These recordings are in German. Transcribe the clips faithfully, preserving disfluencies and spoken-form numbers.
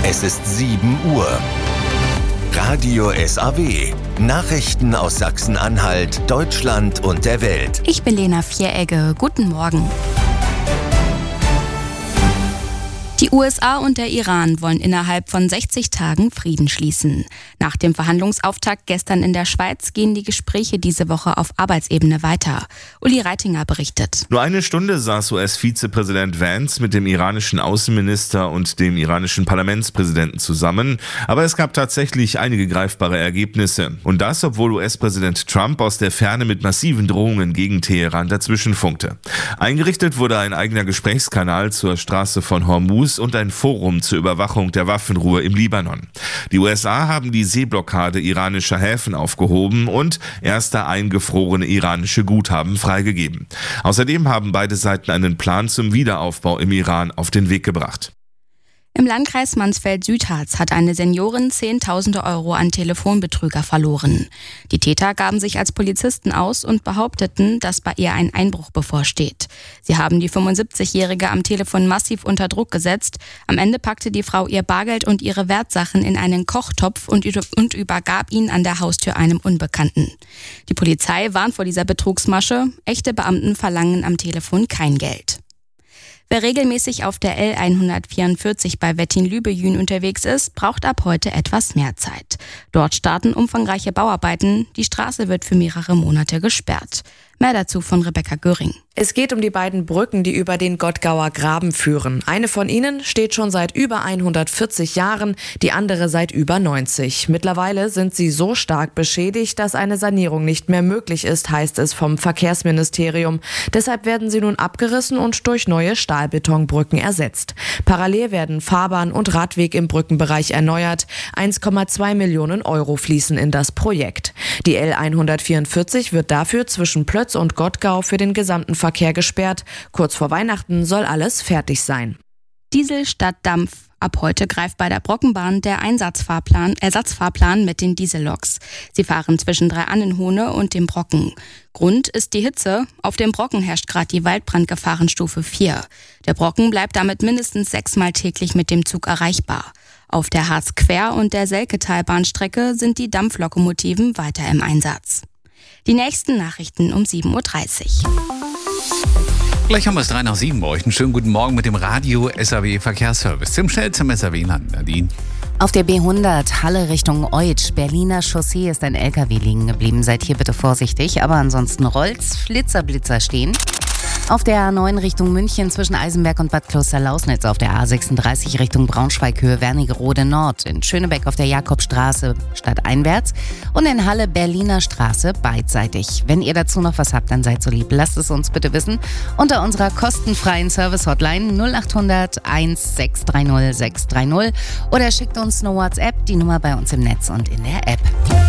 Es ist sieben Uhr. Radio S A W. Nachrichten aus Sachsen-Anhalt, Deutschland und der Welt. Ich bin Lena Vieregge. Guten Morgen. Die U S A und der Iran wollen innerhalb von sechzig Tagen Frieden schließen. Nach dem Verhandlungsauftakt gestern in der Schweiz gehen die Gespräche diese Woche auf Arbeitsebene weiter. Uli Reitinger berichtet. Nur eine Stunde saß U S-Vizepräsident Vance mit dem iranischen Außenminister und dem iranischen Parlamentspräsidenten zusammen. Aber es gab tatsächlich einige greifbare Ergebnisse. Und das, obwohl U S-Präsident Trump aus der Ferne mit massiven Drohungen gegen Teheran dazwischenfunkte. Eingerichtet wurde ein eigener Gesprächskanal zur Straße von Hormuz und ein Forum zur Überwachung der Waffenruhe im Libanon. Die U S A haben die Seeblockade iranischer Häfen aufgehoben und erste eingefrorene iranische Guthaben freigegeben. Außerdem haben beide Seiten einen Plan zum Wiederaufbau im Iran auf den Weg gebracht. Im Landkreis Mansfeld-Südharz hat eine Seniorin Zehntausende Euro an Telefonbetrüger verloren. Die Täter gaben sich als Polizisten aus und behaupteten, dass bei ihr ein Einbruch bevorsteht. Sie haben die fünfundsiebzigjährige am Telefon massiv unter Druck gesetzt. Am Ende packte die Frau ihr Bargeld und ihre Wertsachen in einen Kochtopf und, und übergab ihn an der Haustür einem Unbekannten. Die Polizei warnt vor dieser Betrugsmasche. Echte Beamten verlangen am Telefon kein Geld. Wer regelmäßig auf der L hundertvierundvierzig bei Wettin-Lübejün unterwegs ist, braucht ab heute etwas mehr Zeit. Dort starten umfangreiche Bauarbeiten. Die Straße wird für mehrere Monate gesperrt. Mehr dazu von Rebecca Göring. Es geht um die beiden Brücken, die über den Gottgauer Graben führen. Eine von ihnen steht schon seit über hundertvierzig Jahren, die andere seit über neunzig. Mittlerweile sind sie so stark beschädigt, dass eine Sanierung nicht mehr möglich ist, heißt es vom Verkehrsministerium. Deshalb werden sie nun abgerissen und durch neue Stahlbetonbrücken ersetzt. Parallel werden Fahrbahn und Radweg im Brückenbereich erneuert. eins Komma zwei Millionen Euro fließen in das Projekt. Die L hundertvierundvierzig wird dafür zwischen Plötz und Gottgau für den gesamten Verkehr gesperrt. Kurz vor Weihnachten soll alles fertig sein. Diesel statt Dampf. Ab heute greift bei der Brockenbahn der Einsatzfahrplan, Ersatzfahrplan mit den Dieselloks. Sie fahren zwischen Dreiannenhohne und dem Brocken. Grund ist die Hitze. Auf dem Brocken herrscht gerade die Waldbrandgefahrenstufe vier. Der Brocken bleibt damit mindestens sechsmal täglich mit dem Zug erreichbar. Auf der Harz-Quer- und der Selketalbahnstrecke sind die Dampflokomotiven weiter im Einsatz. Die nächsten Nachrichten um sieben Uhr dreißig. Gleich haben wir es drei nach sieben bei euch. Einen schönen guten Morgen mit dem Radio S A W Verkehrsservice. Zum schnell zum S A W-Land, Nadine. Auf der B hundert Halle Richtung Eutsch, Berliner Chaussee, ist ein L K W liegen geblieben. Seid hier bitte vorsichtig, aber ansonsten rollt's, Flitzer, Blitzer stehen. Auf der A neun Richtung München zwischen Eisenberg und Bad Kloster-Lausnitz, auf der A sechsunddreißig Richtung Braunschweig Höhe Wernigerode Nord, in Schönebeck auf der Jakobstraße stadteinwärts und in Halle Berliner Straße beidseitig. Wenn ihr dazu noch was habt, dann seid so lieb, lasst es uns bitte wissen unter unserer kostenfreien Service-Hotline null acht hundert eins sechs drei null sechs drei null oder schickt uns eine WhatsApp, die Nummer bei uns im Netz und in der App.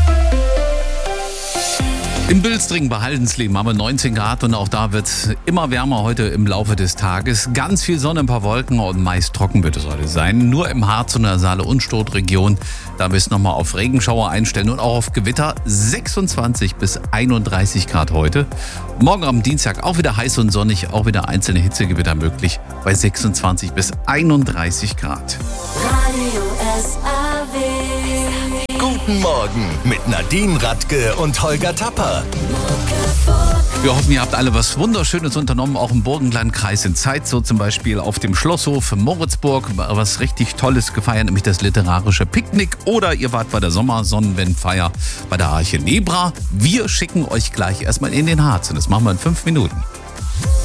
In Bilstring bei Haldensleben haben wir neunzehn Grad und auch da wird es immer wärmer heute im Laufe des Tages. Ganz viel Sonne, ein paar Wolken und meist trocken wird es heute sein. Nur im Harz und der Saale- und Stoßregion, da müssen wir nochmal auf Regenschauer einstellen und auch auf Gewitter. sechsundzwanzig bis einunddreißig Grad heute. Morgen am Dienstag auch wieder heiß und sonnig, auch wieder einzelne Hitzegewitter möglich bei sechsundzwanzig bis einunddreißig Grad. Radio S A W. Guten Morgen mit Nadine Radke und Holger Tapper. Wir hoffen, ihr habt alle was Wunderschönes unternommen, auch im Burgenlandkreis in Zeitz, so zum Beispiel auf dem Schlosshof Moritzburg, was richtig Tolles gefeiert, nämlich das literarische Picknick. Oder ihr wart bei der Sommersonnenwendfeier bei der Arche Nebra. Wir schicken euch gleich erstmal in den Harz und das machen wir in fünf Minuten.